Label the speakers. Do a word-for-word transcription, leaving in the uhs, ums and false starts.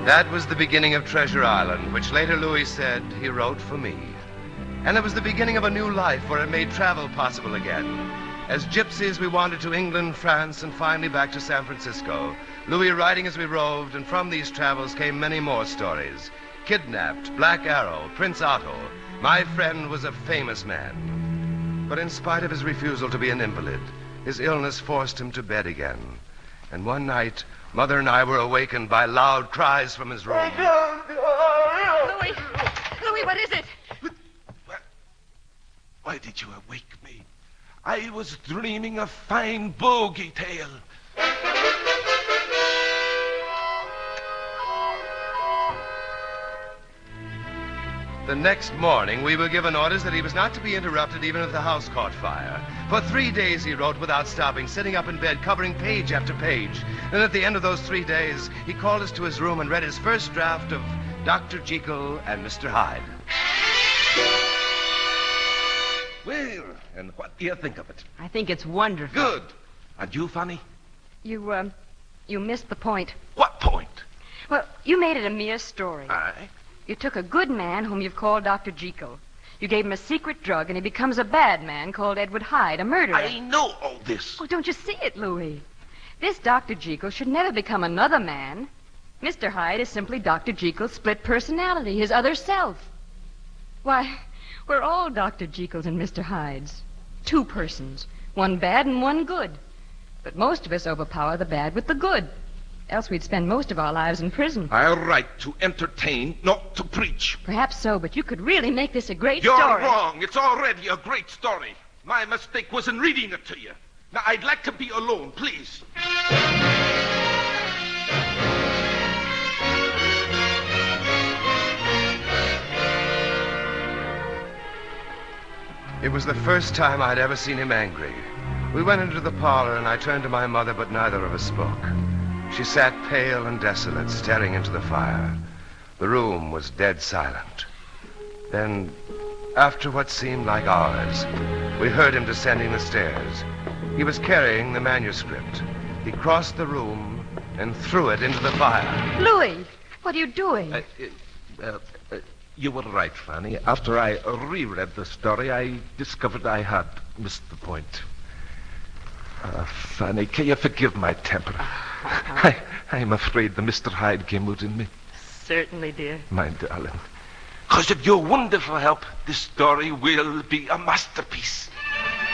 Speaker 1: That was the beginning of Treasure Island, which later Louis said he wrote for me. And it was the beginning of a new life where it made travel possible again. As gypsies, we wandered to England, France, and finally back to San Francisco. Louis writing as we roved, and from these travels came many more stories. Kidnapped, Black Arrow, Prince Otto. My friend was a famous man. But in spite of his refusal to be an invalid, his illness forced him to bed again. And one night, Mother and I were awakened by loud cries from his room.
Speaker 2: Louis! Louis, what is it?
Speaker 3: Why did you awake me? I was dreaming a fine bogey tale.
Speaker 1: The next morning, we were given orders that he was not to be interrupted even if the house caught fire. For three days he wrote without stopping, sitting up in bed, covering page after page. Then at the end of those three days, he called us to his room and read his first draft of Doctor Jekyll and Mister Hyde.
Speaker 3: Well, and what do you think of it?
Speaker 2: I think it's wonderful.
Speaker 3: Good. And you, Fanny?
Speaker 2: You, um, you missed the point.
Speaker 3: What point?
Speaker 2: Well, you made it a mere story.
Speaker 3: Aye.
Speaker 2: You took a good man whom you've called Doctor Jekyll. You gave him a secret drug, and he becomes a bad man called Edward Hyde, a murderer.
Speaker 3: I know all this.
Speaker 2: Oh, don't you see it, Louis? This Doctor Jekyll should never become another man. Mister Hyde is simply Doctor Jekyll's split personality, his other self. Why, we're all Doctor Jekylls and Mister Hydes. Two persons, one bad and one good. But most of us overpower the bad with the good. Else we'd spend most of our lives in prison.
Speaker 3: I write to entertain, not to preach.
Speaker 2: Perhaps so, but you could really make this a great
Speaker 3: You're
Speaker 2: story.
Speaker 3: You're wrong. It's already a great story. My mistake was in reading it to you. Now, I'd like to be alone, please.
Speaker 1: It was the first time I'd ever seen him angry. We went into the parlor, and I turned to my mother, but neither of us spoke. She sat pale and desolate, staring into the fire. The room was dead silent. Then, after what seemed like hours, we heard him descending the stairs. He was carrying the manuscript. He crossed the room and threw it into the fire.
Speaker 2: Louis, what are you doing?
Speaker 3: Uh, uh, uh, you were right, Fanny. After I reread the story, I discovered I had missed the point. Uh, Fanny, can you forgive my temper? I, I'm afraid the Mister Hyde came out in me.
Speaker 2: Certainly, dear.
Speaker 3: My darling. Because of your wonderful help, this story will be a masterpiece.